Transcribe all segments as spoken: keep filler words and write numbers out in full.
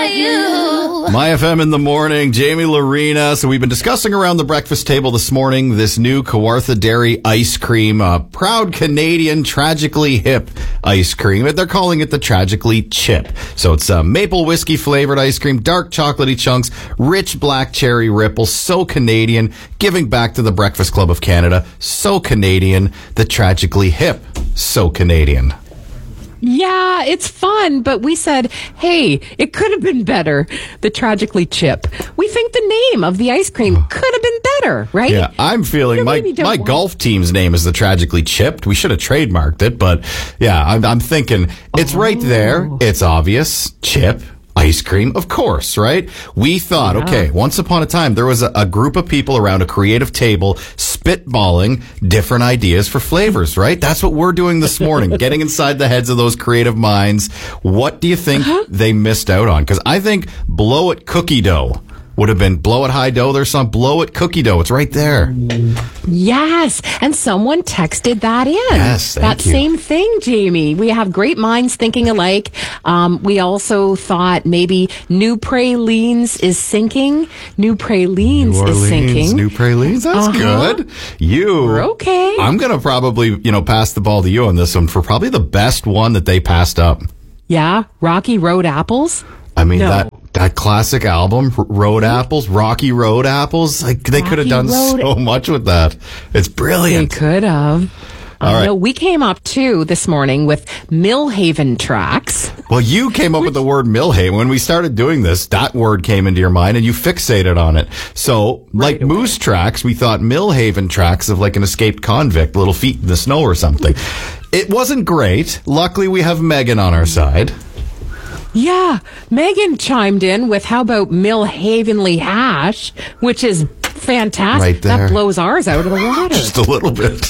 got you. My F M in the morning, Jamie Lorena. So we've been discussing around the breakfast table this morning this new Kawartha Dairy ice cream, a proud Canadian, tragically hip ice cream. They're calling it the Tragically Chip. So it's a maple whiskey flavored ice cream, dark chocolatey chunks, rich black cherry ripples, so Canadian, giving back to the Breakfast Club of Canada, so Canadian, the Tragically Hip, so Canadian. Yeah, it's fun, but we said, hey, it could have been better, the Tragically Chip. We think the name of the ice cream could have been better, right? Yeah, I'm feeling You my really don't my want- golf team's name is the Tragically Chipped. We should have trademarked it, but yeah, I'm, I'm thinking it's right there. It's obvious. Chip. Ice cream, of course, right? We thought, Yeah. okay, once upon a time, there was a, a group of people around a creative table spitballing different ideas for flavors, right? That's what we're doing this morning, getting inside the heads of those creative minds. What do you think Uh-huh. they missed out on? Because I think Blow It Cookie Dough would have been Blow It High Dough. There's some Blow It Cookie Dough. It's right there. Yes, and someone texted that in. Yes, thank that you. same thing, Jamie. We have great minds thinking alike. Um, we also thought maybe New Pralines is sinking. New Pralines New is sinking. New Pralines. That's Uh-huh. good. You. We're okay. I'm going to probably, you know, pass the ball to you on this one for probably the best one that they passed up. Yeah, Rocky Road Apples. I mean, No. that that classic album, R- Road Apples, Rocky Road Apples, like they could have Rocky done Road- so much with that. It's They brilliant. could have. All I right. know we came up too this morning with Millhaven tracks. Well, you came up with the word Millhaven. When we started doing this, that word came into your mind and you fixated on it. So, like away. Moose Tracks, we thought Millhaven Tracks of like an escaped convict, little feet in the snow or something. It wasn't great. Luckily, we have Megan on our side. Yeah, Megan chimed in with how about Millhavenly hash, which is fantastic. Right there. That blows ours out of the water. Just a little bit.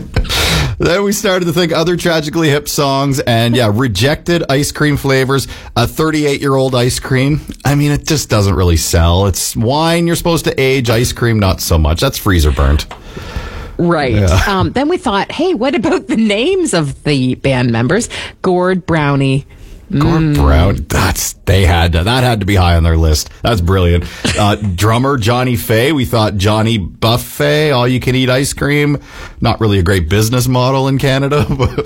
Then we started to think other tragically hip songs and yeah, rejected ice cream flavors. A thirty-eight year old ice cream. I mean, it just doesn't really sell. It's wine you're supposed to age, ice cream not so much. That's freezer burnt. Right. Yeah. Um, then we thought, hey, what about the names of the band members? Gord Brownie. Gord Brown. That's they had to, that had to be high on their list. That's brilliant. Uh, drummer Johnny Fay. We thought Johnny Buffet, all you can eat ice cream. Not really a great business model in Canada. But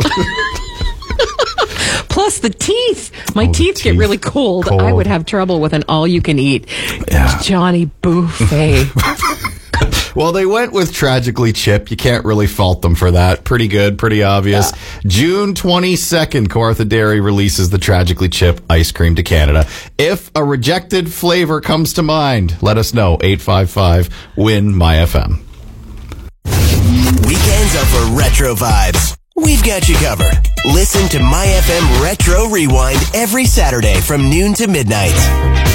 Plus the teeth. My Oh, the teeth, get teeth. really cold. I Cold. would have trouble with an all you can eat. Yeah. Johnny Buffet. Well, they went with Tragically Chip. You can't really fault them for that. Pretty good, pretty obvious. June twenty-second, Kawartha Dairy releases the Tragically Chip ice cream to Canada. If a rejected flavor comes to mind, let us know. eight five five, win my F M. Weekends are for retro vibes. We've got you covered. Listen to My F M Retro Rewind every Saturday from noon to midnight.